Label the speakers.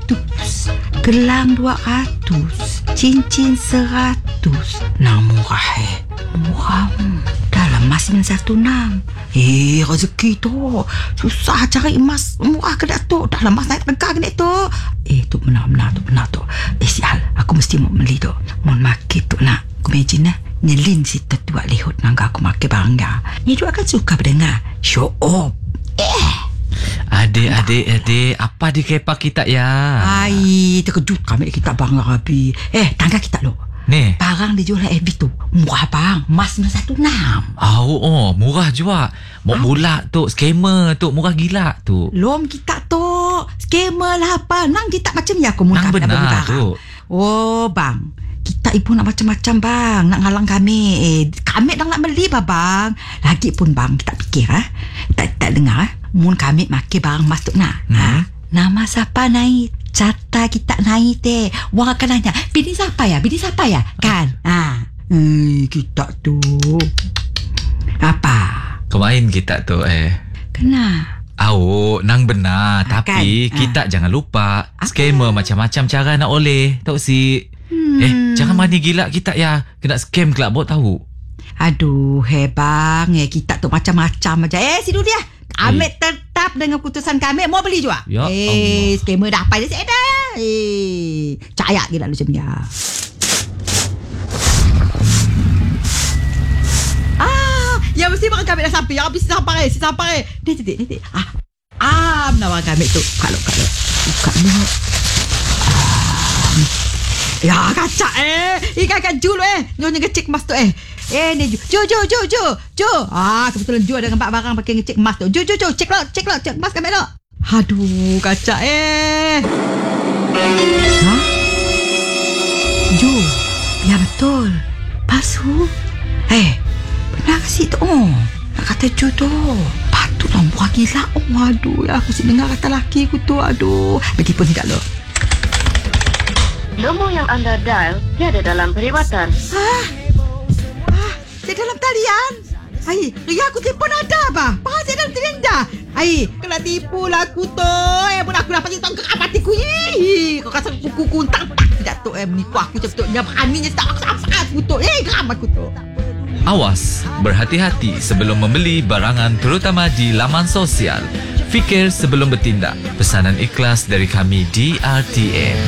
Speaker 1: Gelang 200, cincin 100. Nang murah Murah. Dalam emas dengan 16. Rezeki tu. Susah cari emas murah ke Datuk. Dalam emas naik tegak ke Datuk. Tu benar tu. Sial, aku mesti mau beli tu. Mau makin tu nak. Aku imagine nyelin si tetua lehut nangga aku makan bangga. Ni juga kan suka berdengar show off.
Speaker 2: Adik, apa di kepa kita ya?
Speaker 1: Terkejut kami kita bangga Abi. Tangga kita lo.
Speaker 2: Ni
Speaker 1: barang dijual FB tu murah bang. Emas 16.
Speaker 2: Murah juga. Mau bulak tu, scammer tu, murah gila tu.
Speaker 1: Lom kita tu scammer lah apa. Nang kita macam ya aku
Speaker 2: nang benar tu.
Speaker 1: Bang, kita ibu nak macam-macam bang, nak ngalang kami. Kami dah nak beli bang. Lagi pun bang, kita fikir tak dengar mun kami makan barang emas tu nak. Nama siapa naik? Carta kita naik teh. Wang akan nanya, bini siapa ya? Kan? Kita tu. Apa?
Speaker 2: Kemain kita tu
Speaker 1: Kena.
Speaker 2: Nang benar. Tapi kita jangan lupa scammer macam-macam cara nak oleh. Tahu si jangan mani gila kita ya. Kena scam kelak buat tahu.
Speaker 1: Aduh, bang. Kita tu macam-macam aja. Sidu dia. Kami tetap dengan keputusan kami. Mau beli juga.
Speaker 2: Ya Allah.
Speaker 1: Scammer dah apa dia dah. Caya gila lu macam dia. Ya mesti makan kami dah sampai. Ya habis sampai. Ni. Menawar kami tu. Kalau. Buka ni. Ya kacak Ikan Ju lu Nyonya ngecek emas tu ni Ju kebetulan Ju ada nampak barang pakai ngecek emas tu. Ju cek emas kami lo. Aduh kacak Ju, ya betul. Palsu. Benar sih tu. Nak kata Ju tu patutlah murah gila. Aduh ya, aku dengar kata laki aku tu. Aduh, begipun tidak lo.
Speaker 3: Nombor yang anda dial tiada dalam perkhidmatan.
Speaker 1: Di dalam talian. Ria aku telefon ada apa? Pasal dalam talian dah. Kena tipu lah aku tu. Pun aku dapat cerita ke apa hatiku. Kau kata kuku kuntang tak Datuk menipu aku cepatnya. Beraninya tak aku tu. Geram aku tu.
Speaker 2: Awas, berhati-hati sebelum membeli barangan terutama di laman sosial. Fikir sebelum bertindak. Pesanan ikhlas dari kami di RTM.